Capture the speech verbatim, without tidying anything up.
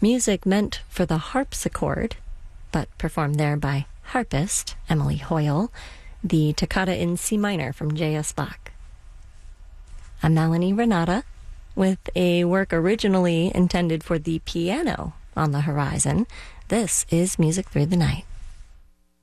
music meant for the harpsichord, but performed there by harpist Emily Hoyle, the Toccata in C minor from J S. Bach. I'm Melanie Renata, with a work originally intended for the piano on the horizon. This is Music Through the Night.